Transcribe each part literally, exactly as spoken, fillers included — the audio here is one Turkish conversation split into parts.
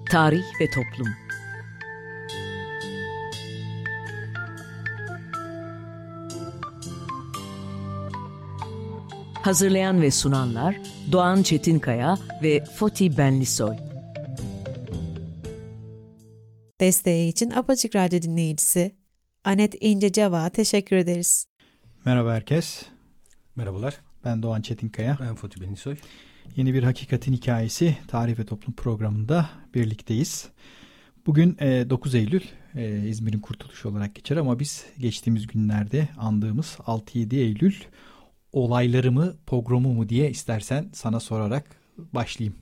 Tarih ve Toplum. Hazırlayan ve sunanlar Doğan Çetinkaya ve Foti Benlisoy. Desteği için Apaçık Radyo dinleyicisi Anet İnceceva'ya teşekkür ederiz. Merhaba herkes. Merhabalar. Ben Doğan Çetinkaya. Ben Foti Benlisoy. Yeni bir Hakikatin Hikayesi Tarih ve Toplum programında birlikteyiz. Bugün e, dokuz Eylül e, İzmir'in kurtuluşu olarak geçer ama biz geçtiğimiz günlerde andığımız altı yedi Eylül olayları mı, pogromu mu diye istersen sana sorarak başlayayım.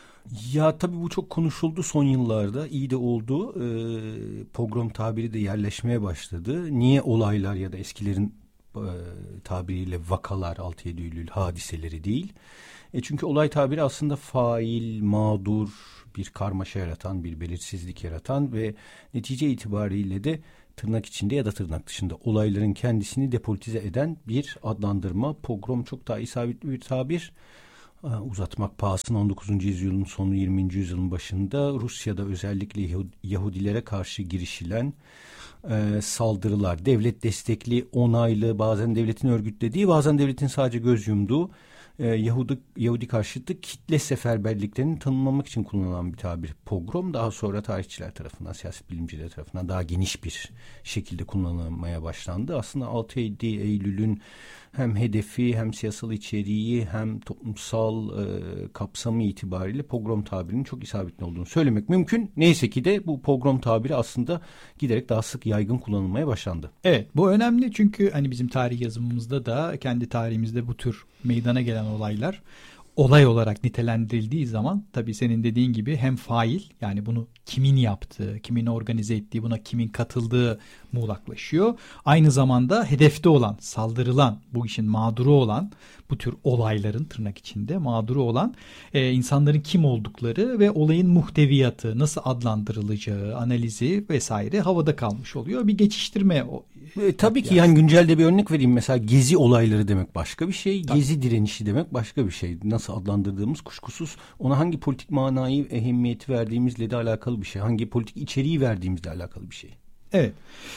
Ya tabii bu çok konuşuldu son yıllarda. İyi de oldu. Ee, pogrom tabiri de yerleşmeye başladı. Niye olaylar ya da eskilerin e, tabiriyle vakalar, altı yedi Eylül hadiseleri değil? E çünkü olay tabiri aslında fail, mağdur, bir karmaşa yaratan, bir belirsizlik yaratan ve netice itibariyle de tırnak içinde ya da tırnak dışında olayların kendisini depolitize eden bir adlandırma. Pogrom çok daha isabetli bir tabir. Uzatmak pahasına on dokuzuncu yüzyılın sonu yirminci yüzyılın başında Rusya'da özellikle Yahudilere karşı girişilen e, saldırılar, devlet destekli, onaylı, bazen devletin örgütlediği, bazen devletin sadece göz yumduğu e, Yahudi, Yahudi karşıtı kitle seferberliklerini tanımlamak için kullanılan bir tabir. Pogrom daha sonra tarihçiler tarafından, siyaset bilimciler tarafından daha geniş bir şekilde kullanılmaya başlandı. Aslında altı yedi Eylül'ün hem hedefi hem siyasal içeriği hem toplumsal e, kapsamı itibariyle pogrom tabirinin çok isabetli olduğunu söylemek mümkün. Neyse ki de bu pogrom tabiri aslında giderek daha sık yaygın kullanılmaya başlandı. Evet, bu önemli çünkü hani bizim tarih yazımımızda da kendi tarihimizde bu tür meydana gelen olaylar olay olarak nitelendirildiği zaman tabii senin dediğin gibi hem fail, yani bunu kimin yaptığı, kimin organize ettiği, buna kimin katıldığı muğlaklaşıyor. Aynı zamanda hedefte olan, saldırılan, bu işin mağduru olan, bu tür olayların tırnak içinde mağduru olan e, insanların kim oldukları ve olayın muhteviyatı, nasıl adlandırılacağı, analizi vesaire havada kalmış oluyor. Bir geçiştirme. E, tabii ki yani güncelde bir örnek vereyim. Mesela gezi olayları demek başka bir şey. Tabii. Gezi direnişi demek başka bir şey. Nasıl adlandırdığımız kuşkusuz ona hangi politik manayı, ehemmiyeti verdiğimizle de alakalı bir şey. Hangi politik içeriği verdiğimizle alakalı bir şey. Evet.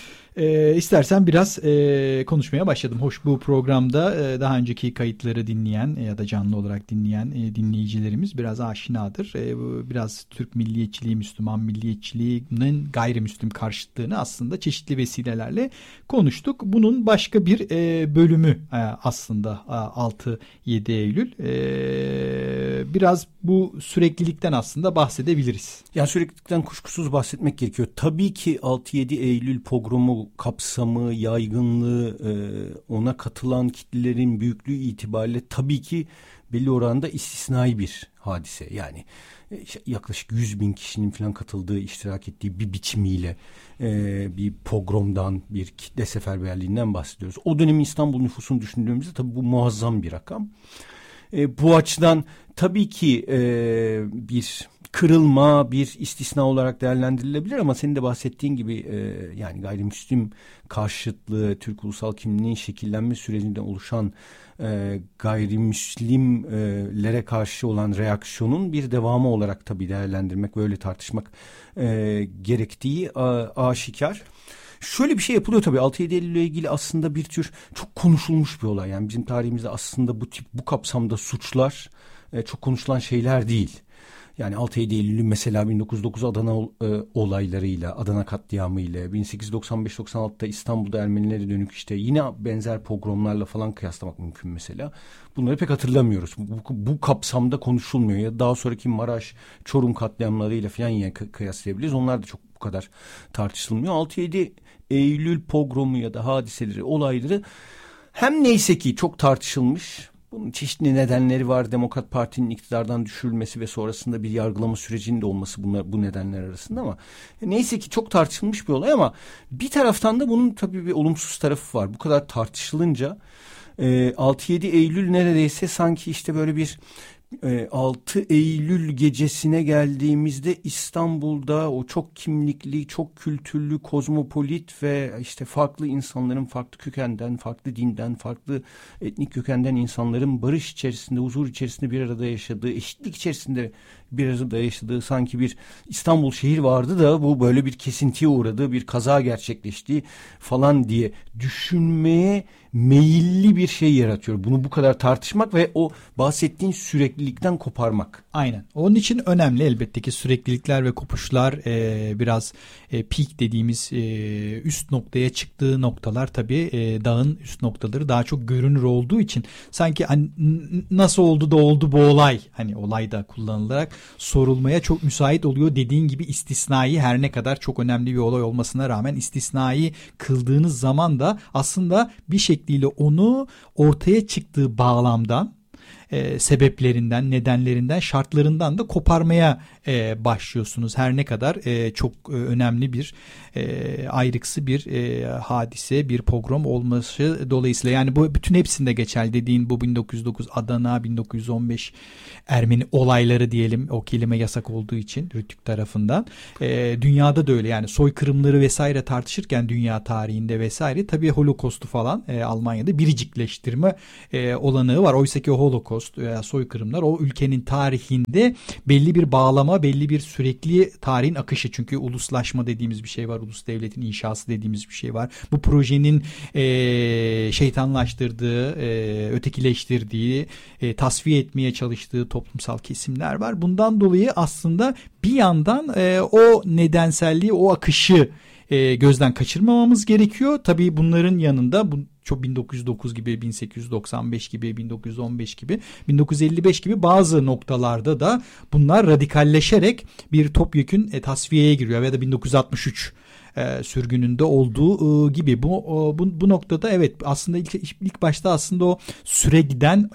E, istersen biraz e, konuşmaya başladım. Hoş, bu programda e, daha önceki kayıtları dinleyen ya da canlı olarak dinleyen e, dinleyicilerimiz biraz aşinadır. E, biraz Türk milliyetçiliği, Müslüman milliyetçiliğinin gayrimüslim karşıtlığını aslında çeşitli vesilelerle konuştuk. Bunun başka bir e, bölümü e, aslında e, altı yedi Eylül. E, biraz bu süreklilikten aslında bahsedebiliriz. Yani süreklilikten kuşkusuz bahsetmek gerekiyor. Tabii ki altı yedi Eylül pogromu kapsamı, yaygınlığı, ona katılan kitlelerin büyüklüğü itibariyle tabii ki belli oranda istisnai bir hadise. Yani yaklaşık yüz bin kişinin falan katıldığı, iştirak ettiği bir biçimiyle bir pogromdan, bir kitle seferberliğinden bahsediyoruz. O dönemin İstanbul nüfusunu düşündüğümüzde tabii bu muazzam bir rakam. Bu açıdan tabii ki bir kırılma, bir istisna olarak değerlendirilebilir ama senin de bahsettiğin gibi e, yani gayrimüslim karşıtlığı, Türk ulusal kimliğinin şekillenme sürecinde oluşan e, gayrimüslimlere karşı olan reaksiyonun bir devamı olarak tabii değerlendirmek ve öyle tartışmak e, gerektiği a, aşikar. Şöyle bir şey yapılıyor tabii. altı yedi Eylül ile ilgili aslında bir tür çok konuşulmuş bir olay. Yani bizim tarihimizde aslında bu tip, bu kapsamda suçlar e, çok konuşulan şeyler değil. Yani altı yedi Eylül'ün mesela bin dokuz yüz dokuz Adana e, olaylarıyla, Adana katliamıyla, bin sekiz yüz doksan beş doksan altıda İstanbul'da Ermenilere dönük işte yine benzer pogromlarla falan kıyaslamak mümkün mesela. Bunları pek hatırlamıyoruz. Bu, bu kapsamda konuşulmuyor. Ya daha sonraki Maraş, Çorum katliamlarıyla falan yine kıyaslayabiliriz. Onlar da çok bu kadar tartışılmıyor. altı yedi Eylül pogromu ya da hadiseleri, olayları hem neyse ki çok tartışılmış. Bunun çeşitli nedenleri var. Demokrat Parti'nin iktidardan düşürülmesi ve sonrasında bir yargılama sürecinin de olması bunlar, bu nedenler arasında ama neyse ki çok tartışılmış bir olay ama bir taraftan da bunun tabii bir olumsuz tarafı var. Bu kadar tartışılınca e, altı yedi Eylül neredeyse sanki işte böyle bir altı Eylül gecesine geldiğimizde İstanbul'da o çok kimlikli, çok kültürlü, kozmopolit ve işte farklı insanların, farklı kökenden, farklı dinden, farklı etnik kökenden insanların barış içerisinde, huzur içerisinde bir arada yaşadığı, eşitlik içerisinde biraz da yaşadığı sanki bir İstanbul şehir vardı da bu böyle bir kesintiye uğradı, bir kaza gerçekleşti falan diye düşünmeye meyilli bir şey yaratıyor. Bunu bu kadar tartışmak ve o bahsettiğin süreklilikten koparmak. Aynen. Onun için önemli elbette ki süreklilikler ve kopuşlar e, biraz e, peak dediğimiz e, üst noktaya çıktığı noktalar tabii e, dağın üst noktaları daha çok görünür olduğu için sanki hani, nasıl oldu da oldu bu olay, hani olay da kullanılarak sorulmaya çok müsait oluyor. Dediğin gibi istisnai, her ne kadar çok önemli bir olay olmasına rağmen istisnai kıldığınız zaman da aslında bir şekliyle onu ortaya çıktığı bağlamdan, e, sebeplerinden, nedenlerinden, şartlarından da koparmaya e, başlıyorsunuz. Her ne kadar e, çok e, önemli bir e, ayrıksı bir e, hadise, bir pogrom olması dolayısıyla, yani bu bütün hepsinde geçerli dediğin bu bin dokuz yüz dokuz Adana, bin dokuz yüz on beş Ermeni olayları diyelim, o kelime yasak olduğu için Rütük tarafından. E, dünyada da öyle, yani soykırımları vesaire tartışırken dünya tarihinde vesaire tabii Holocaust'u falan e, Almanya'da biricikleştirme e, olanağı var. Oysa ki o Holocaust veya soykırımlar o ülkenin tarihinde belli bir bağlama, belli bir sürekli tarihin akışı. Çünkü uluslaşma dediğimiz bir şey var. Ulus devletin inşası dediğimiz bir şey var. Bu projenin e, şeytanlaştırdığı, e, ötekileştirdiği, e, tasfiye etmeye çalıştığı toplumsal kesimler var. Bundan dolayı aslında bir yandan e, o nedenselliği, o akışı e, gözden kaçırmamamız gerekiyor. Tabii bunların yanında bu çok bin dokuz yüz dokuz gibi, bin sekiz yüz doksan beş gibi, bin dokuz yüz on beş gibi, bin dokuz yüz elli beş gibi bazı noktalarda da bunlar radikalleşerek bir topyekün e, tasfiyeye giriyor. Ya da bin dokuz yüz altmış üç e, sürgününde olduğu e, gibi bu, o, bu bu noktada evet aslında ilk ilk başta aslında o süre giden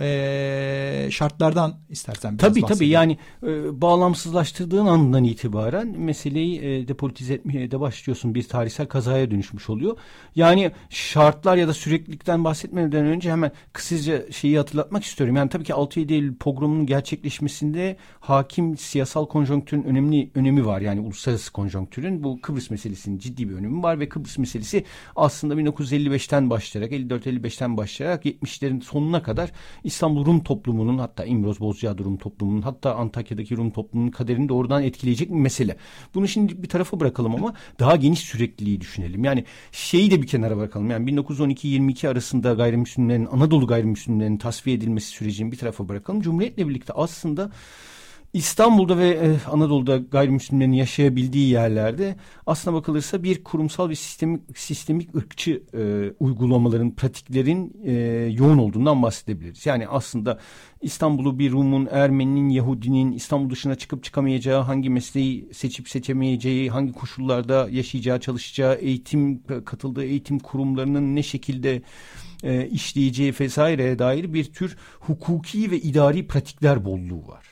e, şartlardan istersen biraz tabii bahsedelim. tabii yani e, bağlamsızlaştırdığın andan itibaren meseleyi e, depolitize etmeye de başlıyorsun, bir tarihsel kazaya dönüşmüş oluyor. Yani şartlar ya da süreklilikten bahsetmeden önce hemen kısaca şeyi hatırlatmak istiyorum. Yani tabii ki altı yedi Eylül pogromunun gerçekleşmesinde hakim siyasal konjonktürün önemli önemi var. Yani uluslararası konjonktürün, bu Kıbrıs meselesinin ciddi bir önemi var ve Kıbrıs meselesi aslında bin dokuz yüz elli beşten başlayarak, elli dört elli beşten başlayarak yetmişlerin sonuna kadar İstanbul Rum toplumunun, hatta İmroz Bozcaada Rum toplumunun, hatta Antakya'daki Rum toplumunun kaderini doğrudan etkileyecek bir mesele. Bunu şimdi bir tarafa bırakalım ama daha geniş sürekliliği düşünelim. Yani şeyi de bir kenara bırakalım. Yani bin dokuz yüz on iki yirmi iki arasında gayrimüslimlerin, Anadolu gayrimüslimlerin tasfiye edilmesi sürecini bir tarafa bırakalım. Cumhuriyetle birlikte aslında İstanbul'da ve e, Anadolu'da gayrimüslimlerin yaşayabildiği yerlerde aslına bakılırsa bir kurumsal ve sistemik, sistemik ırkçı e, uygulamaların, pratiklerin e, yoğun olduğundan bahsedebiliriz. Yani aslında İstanbul'u bir Rum'un, Ermeni'nin, Yahudinin İstanbul dışına çıkıp çıkamayacağı, hangi mesleği seçip seçemeyeceği, hangi koşullarda yaşayacağı, çalışacağı, eğitim, katıldığı eğitim kurumlarının ne şekilde e, işleyeceği vesaireye dair bir tür hukuki ve idari pratikler bolluğu var.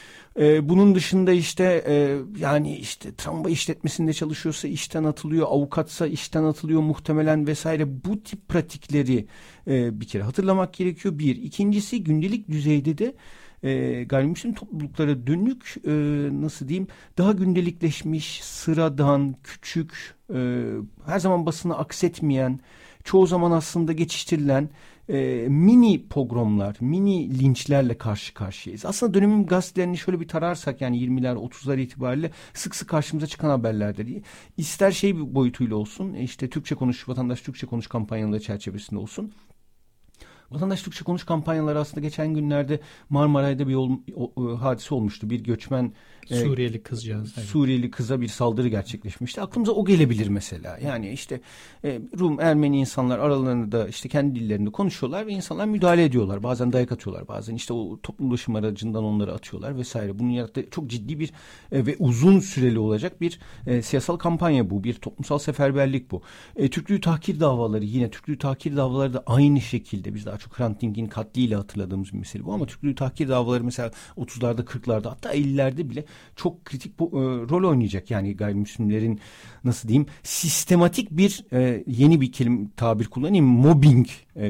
Ee, bunun dışında işte e, yani işte tramvay işletmesinde çalışıyorsa işten atılıyor, avukatsa işten atılıyor muhtemelen vesaire. Bu tip pratikleri e, bir kere hatırlamak gerekiyor. Bir. İkincisi, gündelik düzeyde de e, gayrimüslim topluluklara dönük e, nasıl diyeyim, daha gündelikleşmiş, sıradan, küçük, e, her zaman basına aksetmeyen, çoğu zaman aslında geçiştirilen e, mini pogromlar, mini linçlerle karşı karşıyayız. Aslında dönemin gazetelerini şöyle bir tararsak, yani yirmiler otuzlar itibariyle sık sık karşımıza çıkan haberlerdir. İster şey bir boyutuyla olsun, işte Türkçe konuş, vatandaş Türkçe konuş kampanyaları çerçevesinde olsun. Vatandaş Türkçe konuş kampanyaları aslında geçen günlerde Marmaray'da bir yol, o, o, hadise olmuştu. Bir göçmen Suriyeli e, kızcağız. Evet. Suriyeli kıza bir saldırı gerçekleşmişti. Aklımıza o gelebilir mesela. Yani işte e, Rum, Ermeni insanlar aralarında işte kendi dillerinde konuşuyorlar ve insanlar müdahale ediyorlar. Bazen dayak atıyorlar. Bazen işte o toplu ulaşım aracından onları atıyorlar vesaire. Bunun yarattığı çok ciddi bir e, ve uzun süreli olacak bir e, siyasal kampanya bu. Bir toplumsal seferberlik bu. E, Türklüğü tahkir davaları, yine Türklüğü tahkir davaları da aynı şekilde. Biz daha çok Hrant Dink'in katliyle hatırladığımız bir mesele bu, ama Türklüğü tahkir davaları mesela otuzlarda, kırklarda, hatta ellilerde bile çok kritik bu, e, rol oynayacak. Yani gayrimüslimlerin nasıl diyeyim, sistematik bir e, yeni bir kelime, tabir kullanayım, mobbing e,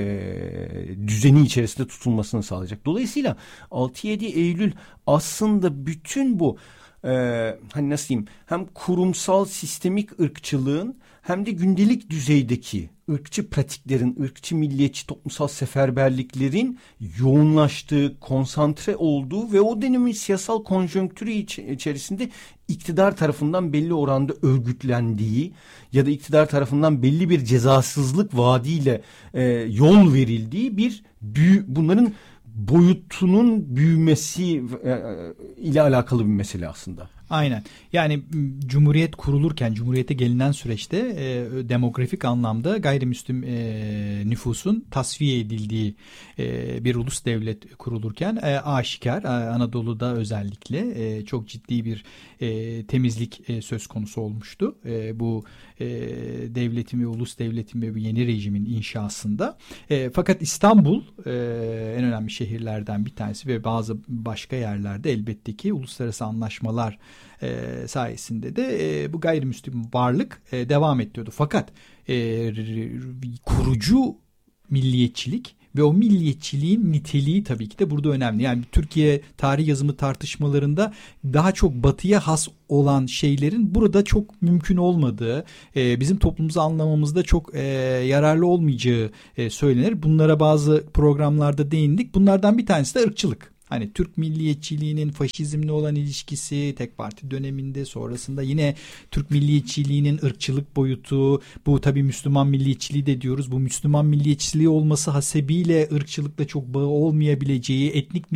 e, düzeni içerisinde tutulmasını sağlayacak. Dolayısıyla altı yedi Eylül aslında bütün bu e, hani nasıl diyeyim, hem kurumsal sistemik ırkçılığın hem de gündelik düzeydeki ırkçı pratiklerin, ırkçı milliyetçi toplumsal seferberliklerin yoğunlaştığı, konsantre olduğu ve o dönemin siyasal konjonktürü iç- içerisinde iktidar tarafından belli oranda örgütlendiği ya da iktidar tarafından belli bir cezasızlık vaadiyle e, yol verildiği bir büyü, bunların boyutunun büyümesi e, e, ile alakalı bir mesele aslında. Aynen. Yani Cumhuriyet kurulurken, Cumhuriyete gelinen süreçte e, demografik anlamda gayrimüslim e, nüfusun tasfiye edildiği e, bir ulus devlet kurulurken e, aşikar, e, Anadolu'da özellikle e, çok ciddi bir e, temizlik e, söz konusu olmuştu. E, bu e, devletin ve ulus devletin ve bu yeni rejimin inşasında. E, fakat İstanbul e, en önemli şehirlerden bir tanesi ve bazı başka yerlerde elbette ki uluslararası anlaşmalar E, sayesinde de e, bu gayrimüslim varlık e, devam ediyordu. Fakat e, kurucu milliyetçilik ve o milliyetçiliğin niteliği tabii ki de burada önemli. Yani Türkiye tarih yazımı tartışmalarında daha çok batıya has olan şeylerin burada çok mümkün olmadığı, e, bizim toplumumuzu anlamamızda çok e, yararlı olmayacağı e, söylenir. Bunlara bazı programlarda değindik. Bunlardan bir tanesi de ırkçılık. Hani Türk milliyetçiliğinin faşizmle olan ilişkisi, tek parti döneminde, sonrasında yine Türk milliyetçiliğinin ırkçılık boyutu, bu tabii Müslüman milliyetçiliği de diyoruz. Bu Müslüman milliyetçiliği olması hasebiyle ırkçılıkla çok bağı olmayabileceği, etnik